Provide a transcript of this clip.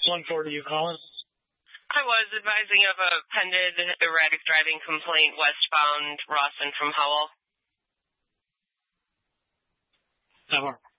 140, you calling? I was advising of a pending erratic driving complaint westbound Rawson from Howell. Never.